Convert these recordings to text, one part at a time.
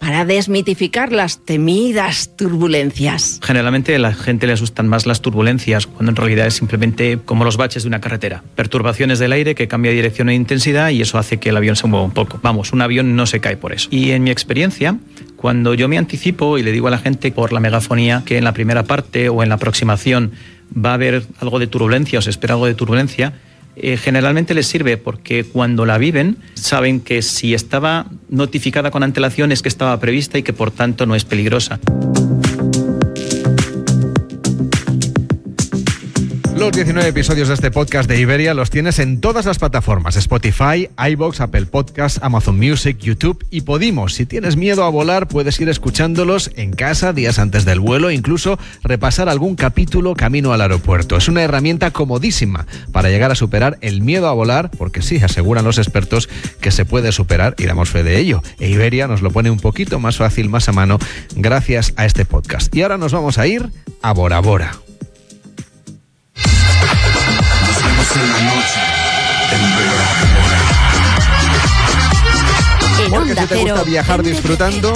para desmitificar las temidas turbulencias. Generalmente a la gente le asustan más las turbulencias, cuando en realidad es simplemente como los baches de una carretera. Perturbaciones del aire que cambia de dirección e intensidad y eso hace que el avión se mueva un poco. Vamos, un avión no se cae por eso. Y en mi experiencia, cuando yo me anticipo y le digo a la gente por la megafonía que en la primera parte o en la aproximación va a haber algo de turbulencia o se espera algo de turbulencia, generalmente les sirve porque cuando la viven saben que si estaba notificada con antelación es que estaba prevista y que por tanto no es peligrosa. Los 19 episodios de este podcast de Iberia los tienes en todas las plataformas: Spotify, iVoox, Apple Podcasts, Amazon Music, YouTube y Podimo. Si tienes miedo a volar, puedes ir escuchándolos en casa días antes del vuelo e incluso repasar algún capítulo camino al aeropuerto. Es una herramienta comodísima para llegar a superar el miedo a volar, porque sí, aseguran los expertos que se puede superar y damos fe de ello. E Iberia nos lo pone un poquito más fácil, más a mano, gracias a este podcast. Y ahora nos vamos a ir a Bora Bora. En la noche, en Porque si te gusta viajar disfrutando...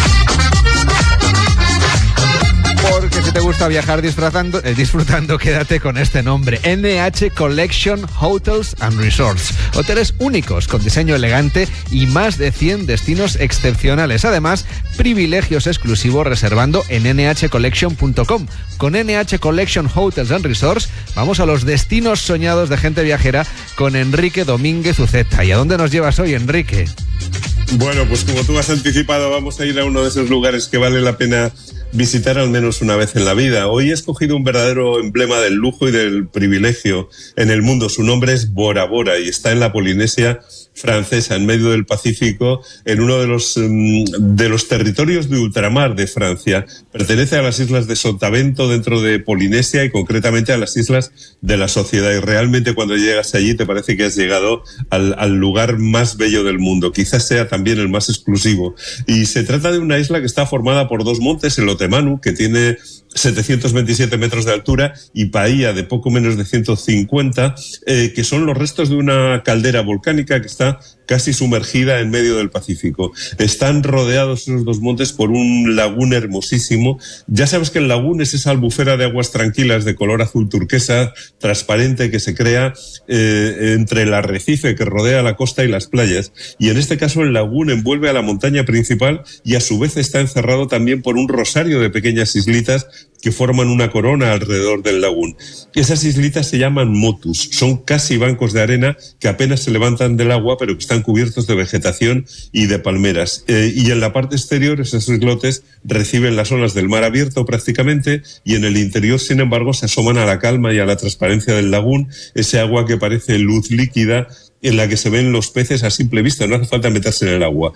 Porque si te gusta viajar disfrutando, quédate con este nombre: NH Collection Hotels and Resorts. Hoteles únicos, con diseño elegante y más de 100 destinos excepcionales. Además, privilegios exclusivos reservando en nhcollection.com. Con NH Collection Hotels and Resorts vamos a los destinos soñados de gente viajera con Enrique Domínguez Uceta. ¿Y a dónde nos llevas hoy, Enrique? Bueno, pues como tú has anticipado, vamos a ir a uno de esos lugares que vale la pena visitar al menos una vez en la vida. Hoy he escogido un verdadero emblema del lujo y del privilegio en el mundo. Su nombre es Bora Bora y está en la Polinesia francesa, en medio del Pacífico, en uno de los territorios de ultramar de Francia. Pertenece a las islas de Sotavento, dentro de Polinesia, y concretamente a las islas de la Sociedad. Y realmente cuando llegas allí te parece que has llegado al lugar más bello del mundo. Quizás sea también el más exclusivo. Y se trata de una isla que está formada por dos montes, el Otemanu, que tiene 727 metros de altura, y Paia, de poco menos de 150, que son los restos de una caldera volcánica que está casi sumergida en medio del Pacífico. Están rodeados esos dos montes por un lagún hermosísimo. Ya sabes que el lagún es esa albufera de aguas tranquilas de color azul turquesa, transparente, que se crea entre el arrecife que rodea la costa y las playas. Y en este caso el lagún envuelve a la montaña principal y a su vez está encerrado también por un rosario de pequeñas islitas que forman una corona alrededor del lagún. Esas islitas se llaman motus, son casi bancos de arena que apenas se levantan del agua, pero que están cubiertos de vegetación y de palmeras. Y en la parte exterior esos islotes reciben las olas del mar abierto prácticamente, y en el interior, sin embargo, se asoman a la calma y a la transparencia del lagún, ese agua que parece luz líquida, en la que se ven los peces a simple vista, no hace falta meterse en el agua.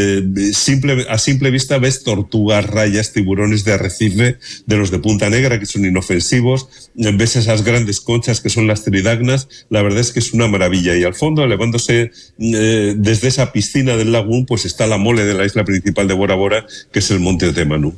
A simple vista ves tortugas, rayas, tiburones de arrecife, de los de punta negra, que son inofensivos, ves esas grandes conchas que son las tridagnas. La verdad es que es una maravilla. Y al fondo, elevándose desde esa piscina del lagún, pues está la mole de la isla principal de Bora Bora, que es el monte Otemanu.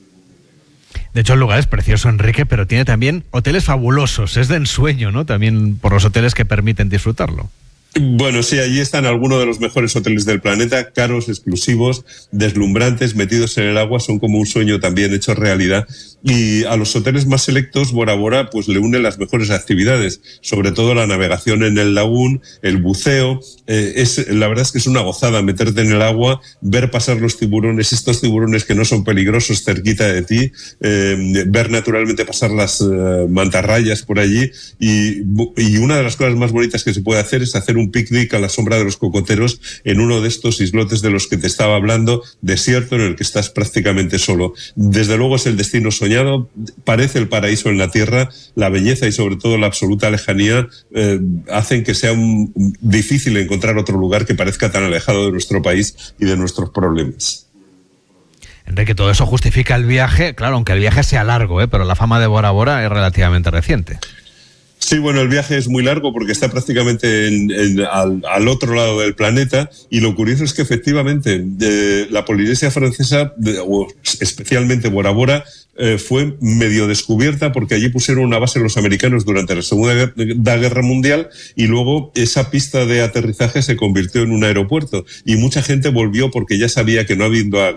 De hecho, el lugar es precioso, Enrique, pero tiene también hoteles fabulosos. Es de ensueño, ¿no? También por los hoteles que permiten disfrutarlo. Bueno, sí, allí están algunos de los mejores hoteles del planeta, caros, exclusivos, deslumbrantes, metidos en el agua, son como un sueño también hecho realidad. Y a los hoteles más selectos, Bora Bora pues le une las mejores actividades, sobre todo la navegación en el lagún, el buceo. La verdad es que es una gozada meterte en el agua, ver pasar los tiburones, estos tiburones que no son peligrosos cerquita de ti, ver naturalmente pasar las mantarrayas por allí, y una de las cosas más bonitas que se puede hacer es hacer un picnic a la sombra de los cocoteros en uno de estos islotes de los que te estaba hablando, desierto en el que estás prácticamente solo. Desde luego es el destino soñado, parece el paraíso en la tierra. La belleza y sobre todo la absoluta lejanía hacen que sea difícil encontrar otro lugar que parezca tan alejado de nuestro país y de nuestros problemas. Enrique, todo eso justifica el viaje, claro, aunque el viaje sea largo, pero la fama de Bora Bora es relativamente reciente. Sí, bueno, el viaje es muy largo porque está prácticamente al otro lado del planeta, y lo curioso es que efectivamente la Polinesia francesa, o especialmente Bora Bora, fue medio descubierta porque allí pusieron una base los americanos durante la Segunda Guerra Mundial, y luego esa pista de aterrizaje se convirtió en un aeropuerto y mucha gente volvió porque ya sabía que no habiendo